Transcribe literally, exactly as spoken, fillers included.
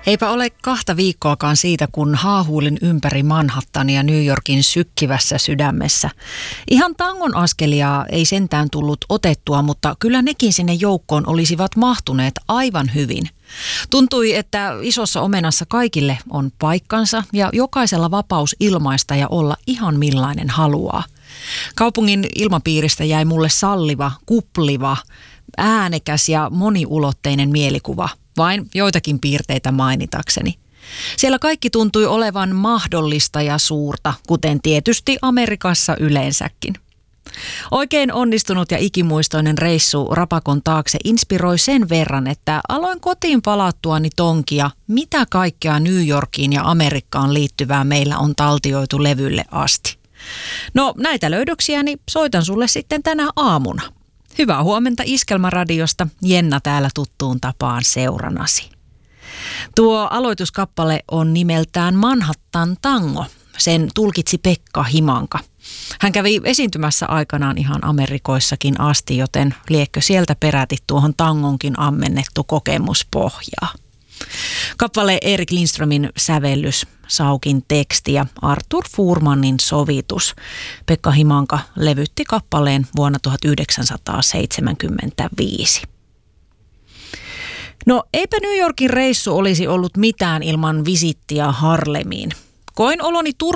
Eipä ole kahta viikkoakaan siitä, kun haahuilin ympäri Manhattania New Yorkin sykkivässä sydämessä. Ihan tangon askelia ei sentään tullut otettua, mutta kyllä nekin sinne joukkoon olisivat mahtuneet aivan hyvin. Tuntui, että isossa omenassa kaikille on paikkansa ja jokaisella vapaus ilmaista ja olla ihan millainen haluaa. Kaupungin ilmapiiristä jäi mulle salliva, kupliva, äänekäs ja moniulotteinen mielikuva, vain joitakin piirteitä mainitakseni. Siellä kaikki tuntui olevan mahdollista ja suurta, kuten tietysti Amerikassa yleensäkin. Oikein onnistunut ja ikimuistoinen reissu Rapakon taakse inspiroi sen verran, että aloin kotiin palattuani tonkia, mitä kaikkea New Yorkiin ja Amerikkaan liittyvää meillä on taltioitu levylle asti. No näitä löydöksiäni soitan sulle sitten tänä aamuna. Hyvää huomenta Iskelmäradiosta, Jenna täällä tuttuun tapaan seuranasi. Tuo aloituskappale on nimeltään Manhattan Tango. Sen tulkitsi Pekka Himanka. Hän kävi esiintymässä aikanaan ihan Amerikoissakin asti, joten liekkö sieltä peräti tuohon tangonkin ammennettu kokemuspohjaa. Kappale Erik Lindströmin sävellys, Saukin teksti ja Arthur Fuhrmannin sovitus. Pekka Himanka levytti kappaleen vuonna tuhatyhdeksänsataaseitsemänkymmentäviisi. No eipä New Yorkin reissu olisi ollut mitään ilman visittiä Harlemiin. Koin oloni turvallisuudessa